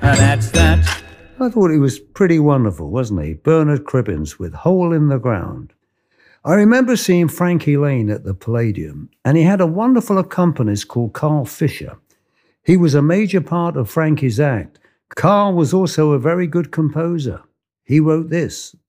And that's that. I thought he was pretty wonderful, wasn't he? Bernard Cribbins with Hole in the Ground. I remember seeing Frankie Lane at the Palladium, and he had a wonderful accompanist called Carl Fisher. He was a major part of Frankie's act. Carl was also a very good composer. He wrote this.